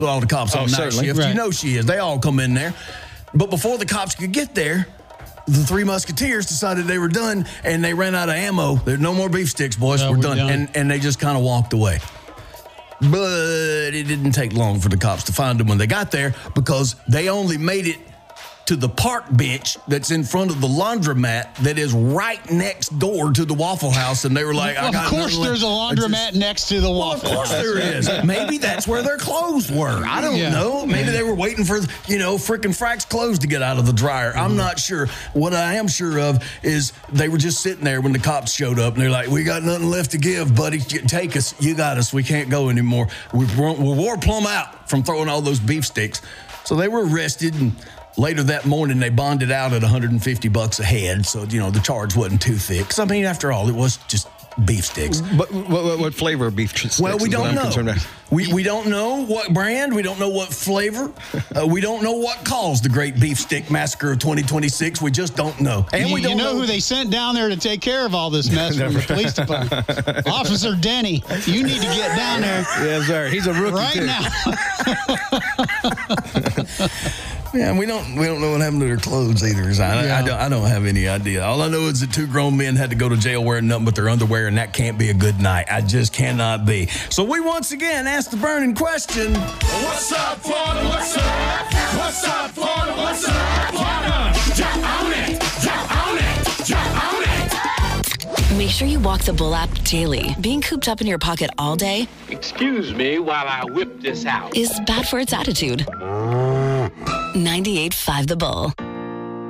all the cops on night certainly. shift. Right. You know she is. They all come in there. But before the cops could get there, the Three Musketeers decided they were done, and they ran out of ammo. There's no more beef sticks, boys. No, we're we're done. done. And they just kind of walked away. But it didn't take long for the cops to find them when they got there, because they only made it to the park bench that's in front of the laundromat that is right next door to the Waffle House. And they were like, Of course there's a laundromat next to the Well, of Waffle course House. there is. Maybe that's where their clothes were. I don't know. Maybe they were waiting for, frickin' Frack's clothes to get out of the dryer. I'm not sure. What I am sure of is they were just sitting there when the cops showed up, and they're like, we got nothing left to give, buddy. Take us. You got us. We can't go anymore. We're wore plumb out from throwing all those beef sticks. So they were arrested, and later that morning, they bonded out at $150 a head. So, the charge wasn't too thick. 'Cause, I mean, after all, it was just beef sticks. But what flavor of beef sticks? Well, we is what don't I'm know. concerned about. We don't know what brand. We don't know what flavor. We don't know what caused the Great Beef Stick Massacre of 2026. We just don't know. And we You don't know who they sent down there to take care of all this mess from the police department? Officer Denny. You need to get down there Yes, sir. He's a rookie right too. now. Yeah, we don't know what happened to their clothes either. I don't have any idea. All I know is that two grown men had to go to jail wearing nothing but their underwear, and that can't be a good night. I just cannot be. So we once again ask the burning question. What's up, Florida? What's up? What's up, Florida? What's up, Florida? Jump on it! Jump on it! Jump on it! Make sure you walk the Bull app daily. Being cooped up in your pocket all day Excuse me while I whip this out. is bad for its attitude. 98.5 The Bull.